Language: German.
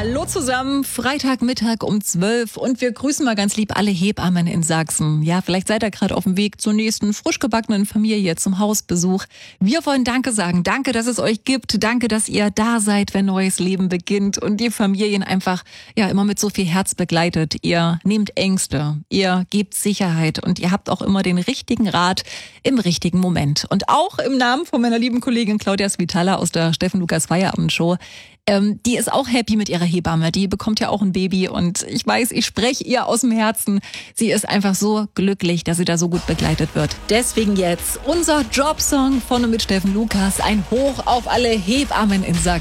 Hallo zusammen, Freitagmittag um 12 und wir grüßen mal ganz lieb alle Hebammen in Sachsen. Ja, vielleicht seid ihr gerade auf dem Weg zur nächsten frisch gebackenen Familie zum Hausbesuch. Wir wollen Danke sagen. Danke, dass es euch gibt. Danke, dass ihr da seid, wenn neues Leben beginnt und die Familien einfach immer mit so viel Herz begleitet. Ihr nehmt Ängste, ihr gebt Sicherheit und ihr habt auch immer den richtigen Rat im richtigen Moment. Und auch im Namen von meiner lieben Kollegin Claudia Svitala aus der Steffen Lukas Feierabendshow. Die ist auch happy mit ihrer Hebamme. Die bekommt ja auch ein Baby und ich weiß, ich spreche ihr aus dem Herzen. Sie ist einfach so glücklich, dass sie da so gut begleitet wird. Deswegen jetzt unser Jobsong von und mit Steffen Lukas. Ein Hoch auf alle Hebammen in Sachsen.